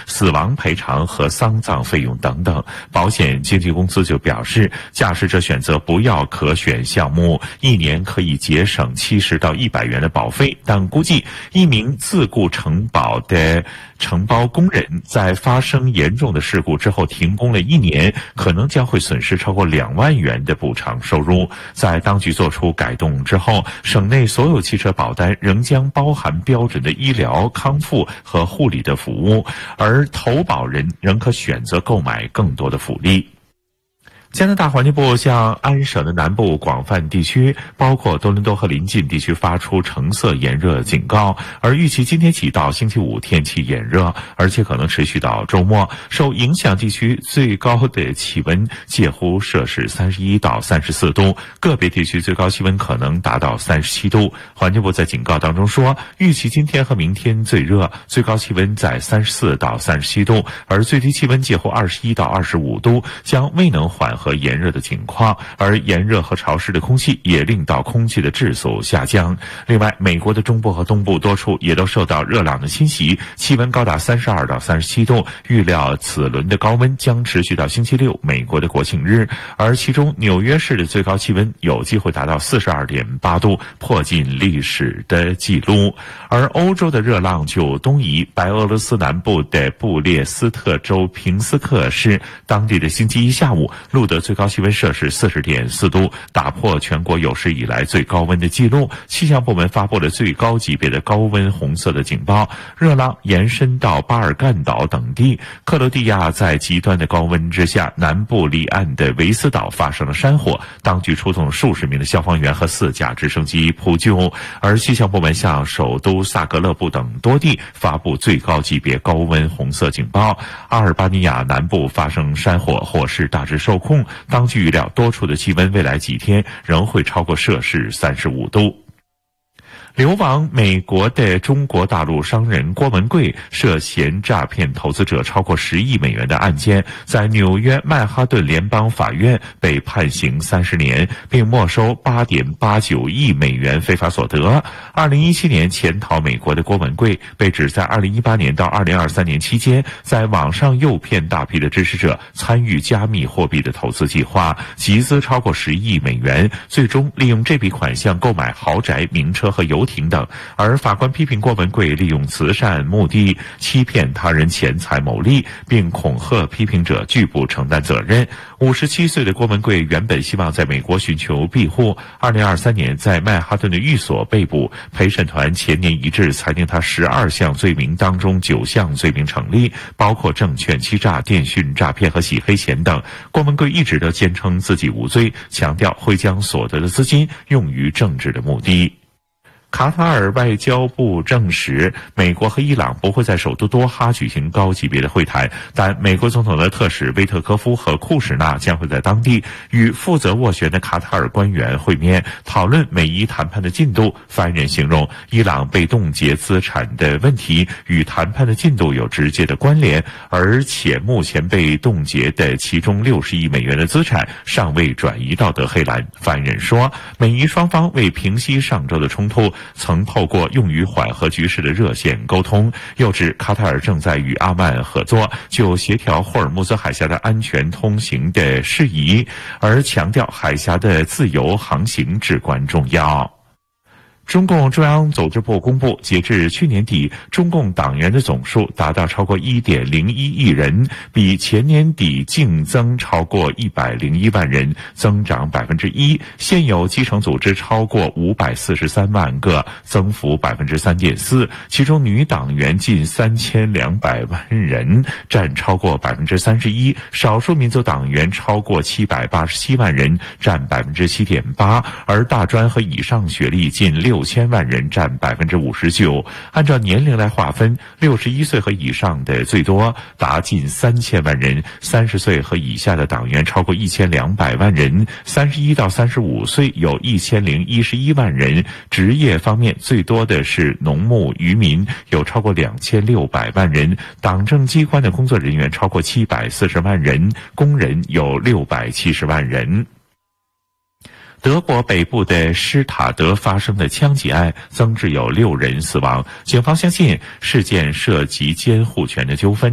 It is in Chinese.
死亡赔偿和丧葬费用等等。保险经纪公司就表示，驾驶者选择不要可选项目，1年可以节省70到100元的保费，但估计一名自雇承保的承包工人在发生严重的事故之后停工了1年，可能将会损失超过2万元的补偿收入。在当局做出改动之后，省内所有汽车保单仍将包含标准的医疗、康复和护理的服务，而投保人仍可选择购买更多的福利。加拿大环境部向安省的南部广泛地区，包括多伦多和邻近地区发出橙色炎热警告，而预期今天起到星期五天气炎热，而且可能持续到周末。受影响地区最高的气温介乎摄氏31到34度，个别地区最高气温可能达到37度。环境部在警告当中说，预期今天和明天最热，最高气温在34到37度，而最低气温介乎21到25度，将未能缓和炎热的情况，而炎热和潮湿的空气也令到空气的质素下降。另外，美国的中部和东部多处也都受到热浪的侵袭，气温高达32到37度，预料此轮的高温将持续到星期六美国的国庆日，而其中纽约市的最高气温有机会达到42.8度，破近历史的记录。而欧洲的热浪就东移，白俄罗斯南部的布列斯特州平斯克市，当地的星期一下午录得最高气温摄氏40.4度，打破全国有史以来最高温的记录。气象部门发布了最高级别的高温红色的警报，热浪延伸到巴尔干岛等地。克罗地亚在极端的高温之下，南部离岸的维斯岛发生了山火，当局出动数十名的消防员和4架直升机扑救。而气象部门向首都萨格勒布等多地发布最高级别高温红色警报。阿尔巴尼亚南部发生山火，火势大致受控，当局预料多处的气温未来几天仍会超过摄氏35度。流亡美国的中国大陆商人郭文贵涉嫌诈骗投资者超过10亿美元的案件，在纽约曼哈顿联邦法院被判刑30年，并没收8.89亿美元非法所得。2017年潜逃美国的郭文贵被指在2018年到2023年期间，在网上诱骗大批的支持者参与加密货币的投资计划，集资超过10亿美元，最终利用这笔款项购买豪宅、名车和游艇等。而法官批评郭文贵利用慈善目的欺骗他人钱财牟利，并恐吓批评者拒不承担责任。57岁的郭文贵原本希望在美国寻求庇护，2023年在曼哈顿的寓所被捕，陪审团前年一致裁定他12项罪名当中9项罪名成立，包括证券欺诈、电讯诈骗和洗黑钱等。郭文贵一直都坚称自己无罪，强调会将所得的资金用于政治的目的。卡塔尔外交部证实，美国和伊朗不会在首都多哈举行高级别的会谈，但美国总统的特使威特科夫和库什纳将会在当地与负责斡旋的卡塔尔官员会面，讨论美伊谈判的进度。发言人形容，伊朗被冻结资产的问题与谈判的进度有直接的关联，而且目前被冻结的其中60亿美元的资产尚未转移到德黑兰。发言人说，美伊双方为平息上周的冲突，曾透过用于缓和局势的热线沟通，又指卡塔尔正在与阿曼合作，就协调霍尔木兹海峡的安全通行的事宜，而强调海峡的自由航行至关重要。中共中央组织部公布，截至去年底，中共党员的总数达到超过 1.01 亿人，比前年底净增超过101万人，增长 1%。现有基层组织超过543万个，增幅 3.4%， 其中女党员近3200万人，占超过 31%， 少数民族党员超过787万人，占 7.8%， 而大专和以上学历近6000万人，占 59%。 按照年龄来划分，61岁和以上的最多，达近3000万人；30岁和以下的党员超过1200万人；31到35岁有1011万人。职业方面最多的是农牧渔民，有超过2600万人；党政机关的工作人员超过740万人；工人有670万人。德国北部的施塔德发生的枪击案增至有6人死亡，警方相信事件涉及监护权的纠纷。